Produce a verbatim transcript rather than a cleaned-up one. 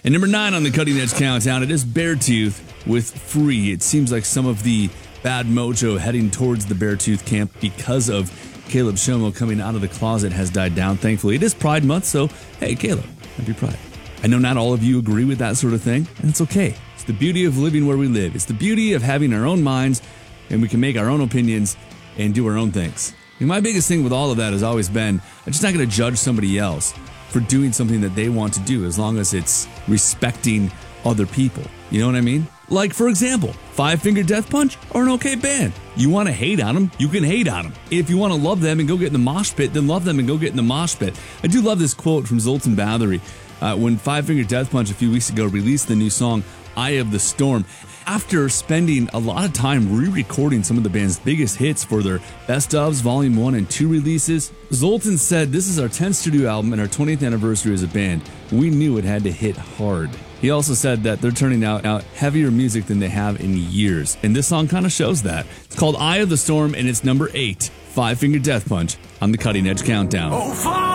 And number nine on the Cutting Edge Countdown, it is Beartooth with Free. It seems like some of the bad mojo heading towards the Beartooth camp because of Caleb Shomo coming out of the closet has died down, thankfully. It is Pride Month, so hey, Caleb, happy Pride. I know not all of you agree with that sort of thing, and it's okay. It's the beauty of living where we live. It's the beauty of having our own minds, and we can make our own opinions and do our own things. And my biggest thing with all of that has always been, I'm just not going to judge somebody else for doing something that they want to do as long as it's respecting other people. You know what I mean? Like, for example, Five Finger Death Punch are an okay band. You want to hate on them, you can hate on them. If you want to love them and go get in the mosh pit, then love them and go get in the mosh pit. I do love this quote from Zoltan Bathory uh, when Five Finger Death Punch a few weeks ago released the new song, Eye of the Storm. After spending a lot of time re-recording some of the band's biggest hits for their Best Ofs Volume one and two releases, Zoltan said, "This is our tenth studio album and our twentieth anniversary as a band. We knew it had to hit hard." He also said that they're turning out, out heavier music than they have in years, and this song kind of shows that. It's called Eye of the Storm, and it's number eight, Five Finger Death Punch, on the Cutting Edge Countdown. Oh,